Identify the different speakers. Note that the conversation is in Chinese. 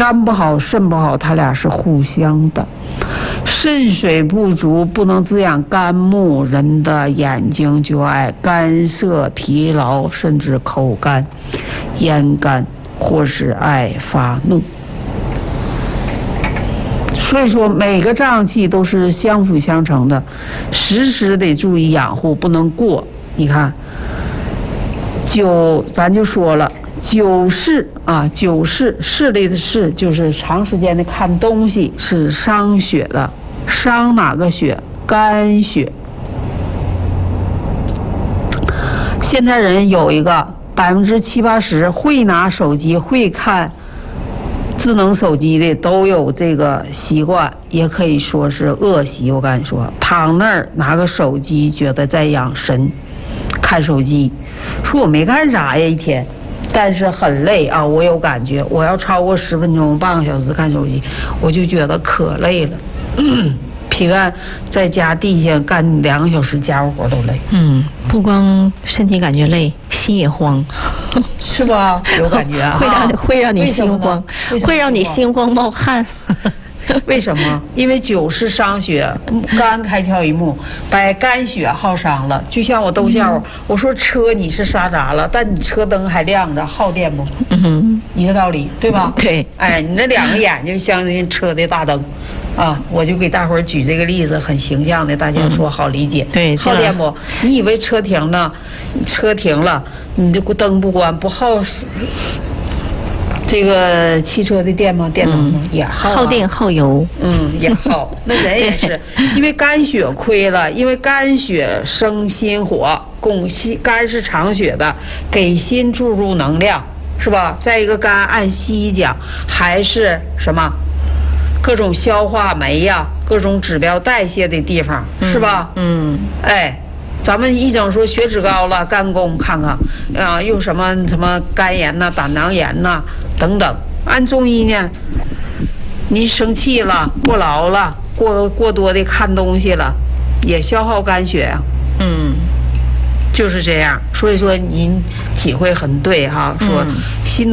Speaker 1: 肝不好肾不好，它俩是互相的。肾水不足不能滋养肝木，人的眼睛就爱干涩疲劳，甚至口干咽干，或是爱发怒。所以说每个脏器都是相辅相成的，时时得注意养护，不能过。你看咱就说了久视啊，久视，视力的视就是长时间的看东西，是伤血的。伤哪个血？肝血。现在人有一个70%-80%会拿手机、会看智能手机的都有这个习惯，也可以说是恶习。我跟你说，躺那儿拿个手机，觉得在养神，看手机，说我没干啥呀一天，但是很累啊，我有感觉，我要超过10分钟、半个小时看手机，我就觉得可累了。比干在家地下干2个小时家务活都累。
Speaker 2: 不光身体感觉累，心也慌，
Speaker 1: 是吧？有感觉啊？
Speaker 2: 会让你心慌，会让你心慌冒汗。
Speaker 1: 为什么？因为久视伤血，肝开窍于目，把肝血耗伤了。就像我逗笑，我说车你是刹闸了，但你车灯还亮着，耗电不？一个道理，对吧？
Speaker 2: 对。
Speaker 1: 哎，你那2个眼睛相当于车的大灯。啊，我就给大伙儿举这个例子，很形象的，大家说好理解。
Speaker 2: 对，
Speaker 1: 耗电不？你以为车停了，你这灯不关，不耗这个汽车的电吗？电能吗？也耗、
Speaker 2: 耗电耗油。
Speaker 1: 也耗。那人也是，因为肝血亏了，因为肝血生心火，供心，肝是藏血的，给心注入能量，是吧？再一个，肝按西医讲还是什么？各种消化酶呀，各种指标代谢的地方，是吧？哎，咱们一整说血脂高了，肝功看看啊，又什么肝炎呐、胆囊炎呐等等。按中医呢，您生气了、过劳了、过多的看东西了，也消耗肝血呀。就是这样。所以说您体会很对哈，说心